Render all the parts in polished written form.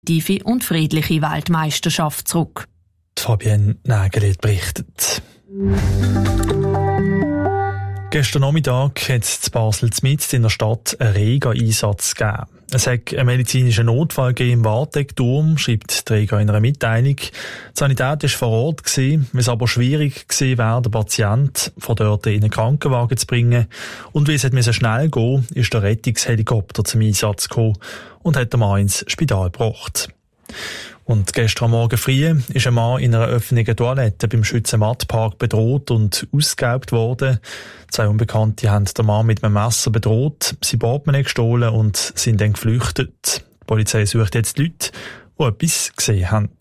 tiefe und friedliche Weltmeisterschaft zurück. Fabienne Nägeli berichtet. Gestern Nachmittag hat es in Basel mitten in der Stadt einen Rega-Einsatz gegeben. Es hat einen medizinischen Notfall im Wartegturm, schreibt die Rega in einer Mitteilung. Die Sanität war vor Ort, weil es aber schwierig war, den Patienten von dort in einen Krankenwagen zu bringen. Und weil es schnell gehen musste, ist der Rettungshelikopter zum Einsatz gekommen und hat den Mann ins Spital gebracht. Und gestern Morgen früh ist ein Mann in einer öffentlichen Toilette beim Schützenmattpark bedroht und ausgeraubt worden. 2 Unbekannte haben den Mann mit einem Messer bedroht, sein Portemonnaie gestohlen und sind dann geflüchtet. Die Polizei sucht jetzt Leute, die etwas gesehen haben.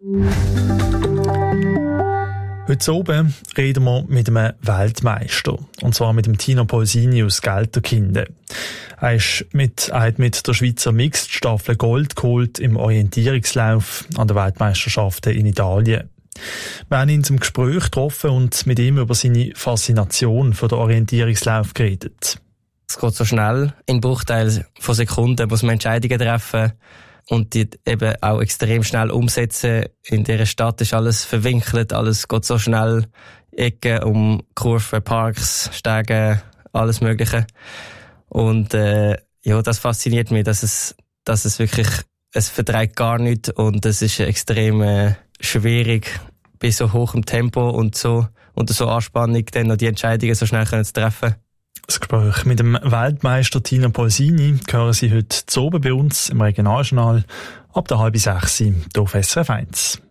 Heute oben reden wir mit einem Weltmeister. Und zwar mit dem Tino Polsini aus Gelterkinden. Er hat mit der Schweizer Mixed-Staffel Gold geholt im Orientierungslauf an den Weltmeisterschaften in Italien. Wir haben ihn zum Gespräch getroffen und mit ihm über seine Faszination für den Orientierungslauf geredet. Es geht so schnell. In Bruchteilen von Sekunden muss man Entscheidungen treffen und die eben auch extrem schnell umsetzen. In dieser Stadt ist alles verwinkelt, alles geht so schnell. Ecken, Kurven, Parks, Stege, alles Mögliche. Und das fasziniert mich, dass es wirklich, es verträgt gar nichts und es ist extrem schwierig, bei so hohem Tempo und so unter so Anspannung dann noch die Entscheidungen so schnell zu treffen. Das Gespräch mit dem Weltmeister Tino Polsini hören Sie heute zu oben bei uns im Regionaljournal ab der 5:30 hier auf SRF 1.